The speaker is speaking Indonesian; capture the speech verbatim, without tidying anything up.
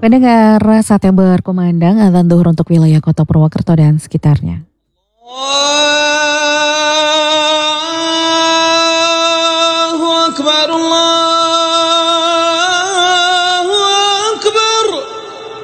Pendengar, saatnya berkumandang adzan zuhur untuk wilayah Kota Purwokerto dan sekitarnya. Allahu Akbar, Allah.